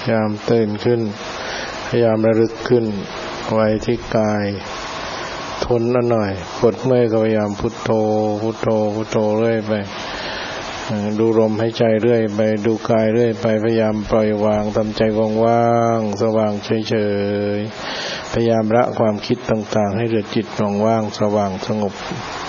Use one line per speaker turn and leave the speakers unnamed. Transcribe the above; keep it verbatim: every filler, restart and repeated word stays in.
ยายามตื่นขึ้นพยายามระลึกขึ้นไว้ที่กายทนหน่อยปวดเมื่อยก็พยายามพุทโธพุทโธพุทโธเรื่อยไปดูลมหายใจเรื่อยไปดูกายเรื่อยไปพยายามปล่อยวางทำใจว่างๆสว่างเฉยๆพยายามละความคิดต่างๆให้เหลือจิตว่างๆสว่างสงบ